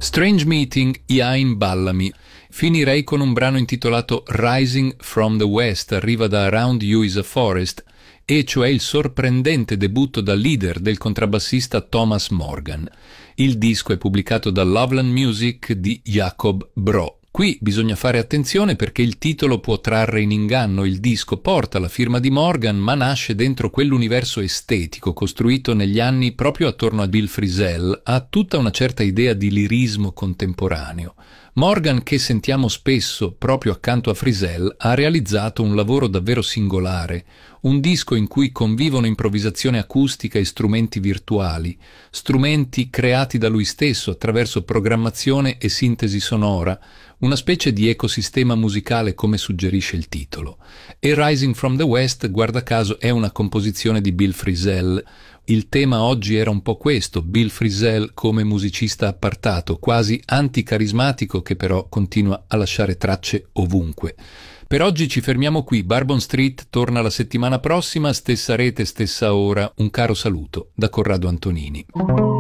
Strange Meeting, Iain Ballamy. Finirei con un brano intitolato Rising from the West, arriva da Around You is a Forest, e cioè il sorprendente debutto da leader del contrabbassista Thomas Morgan. Il disco è pubblicato da Loveland Music di Jacob Bro. Qui bisogna fare attenzione perché il titolo può trarre in inganno. Il disco porta la firma di Morgan, ma nasce dentro quell'universo estetico costruito negli anni proprio attorno a Bill Frisell. Ha tutta una certa idea di lirismo contemporaneo. Morgan, che sentiamo spesso proprio accanto a Frisell, ha realizzato un lavoro davvero singolare, un disco in cui convivono improvvisazione acustica e strumenti virtuali, strumenti creati da lui stesso attraverso programmazione e sintesi sonora, una specie di ecosistema musicale come suggerisce il titolo. E Rising from the West, guarda caso, è una composizione di Bill Frisell. Il tema oggi era un po' questo, Bill Frisell come musicista appartato, quasi anticarismatico, che però continua a lasciare tracce ovunque. Per oggi ci fermiamo qui. Bourbon Street torna la settimana prossima, stessa rete, stessa ora. Un caro saluto da Corrado Antonini.